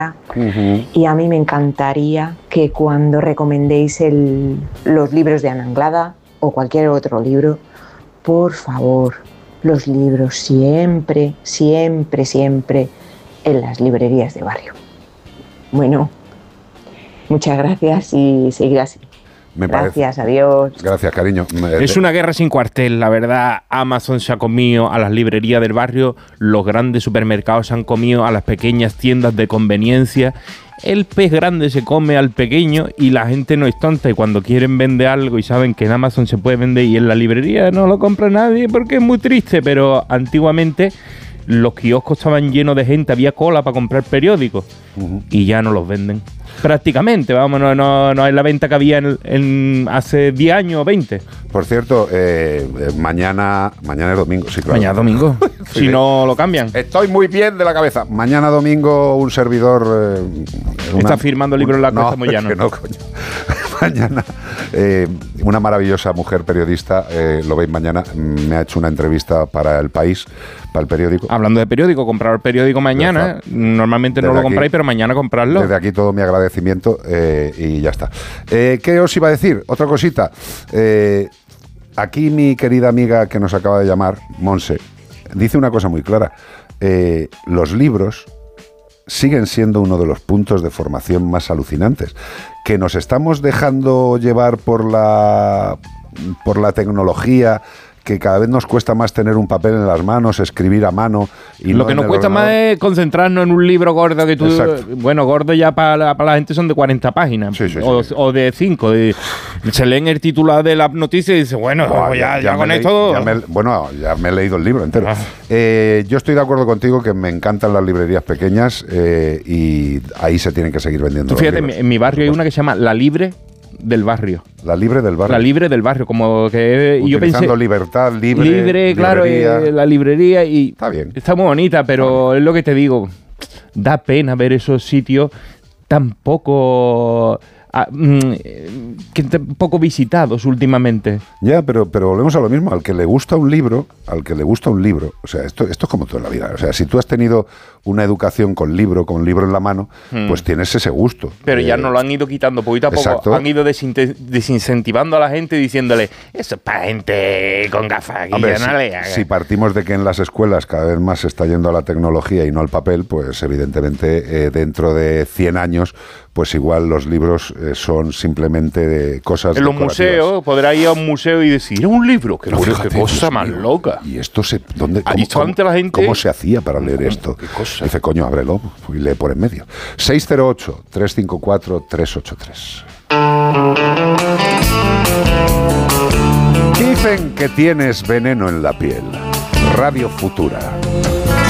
Y a mí me encantaría que cuando recomendéis los libros de Ana Anglada o cualquier otro libro, por favor, los libros siempre, siempre, siempre en las librerías de barrio. Bueno, muchas gracias y seguir así. Gracias, adiós. Gracias, cariño. Es una guerra sin cuartel, la verdad. Amazon se ha comido a las librerías del barrio, los grandes supermercados se han comido a las pequeñas tiendas de conveniencia. El pez grande se come al pequeño y la gente no es tonta, y cuando quieren vender algo y saben que en Amazon se puede vender y en la librería no lo compra nadie porque es muy triste, pero antiguamente los kioscos estaban llenos de gente, había cola para comprar periódicos y ya no los venden. Prácticamente, vamos, no es la venta que había en hace 10 años o 20. Por cierto, mañana es domingo, sí, claro. Mañana domingo, si no lo cambian. Estoy muy bien de la cabeza. Mañana domingo un servidor... está firmando el libro en la Costa Moyano. No, coño. Mañana una maravillosa mujer periodista, lo veis mañana, me ha hecho una entrevista para El País, para el periódico. Hablando de periódico, comprar el periódico mañana, normalmente no lo compráis, pero mañana comprarlo. Desde aquí todo mi agradecimiento y ya está. ¿Qué os iba a decir? Otra cosita. Aquí mi querida amiga que nos acaba de llamar, Monse, dice una cosa muy clara. Los libros siguen siendo uno de los puntos de formación más alucinantes. Que nos estamos dejando llevar por la tecnología, que cada vez nos cuesta más tener un papel en las manos, escribir a mano. Y lo que nos cuesta más es concentrarnos en un libro gordo que tú... Exacto. Bueno, gordo ya para la gente son de 40 páginas. Sí. O de 5. Se leen el titular de la noticia y dice, bueno, ya con esto... Ya me he leído el libro entero. Yo estoy de acuerdo contigo que me encantan las librerías pequeñas y ahí se tienen que seguir vendiendo. Tú fíjate, en mi barrio hay una que se llama La Libre del Barrio. La Libre del Barrio. La Libre del Barrio, como que... Utilizando yo pensé, libertad, libre, claro, la librería y... Está bien. Está muy bonita, pero es lo que te digo. Da pena ver esos sitios tan poco... poco visitados últimamente. Ya, pero volvemos a lo mismo. Al que le gusta un libro, o sea, esto es como todo en la vida. O sea, si tú has tenido una educación con libro en la mano, pues tienes ese gusto. Pero ya no lo han ido quitando poquito a poco. Exacto. Han ido desincentivando a la gente diciéndole, eso es para gente con gafas. Hombre, si partimos de que en las escuelas cada vez más se está yendo a la tecnología y no al papel, pues evidentemente dentro de 100 años, pues igual los libros son simplemente cosas en los museos, podrá ir a un museo y decir, un libro, qué cosa más loca. Y esto ¿dónde? ¿Cómo se hacía para leer esto? Dice, coño, ábrelo y lee por en medio. 608-354-383. Dicen que tienes veneno en la piel. Radio Futura.